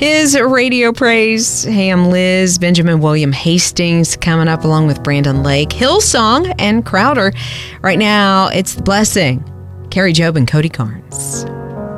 is Radio Praise. Hey, I'm Liz. Benjamin William Hastings coming up along with Brandon Lake, Hillsong, and Crowder. Right now, it's The Blessing. Carrie Job and Cody Carnes.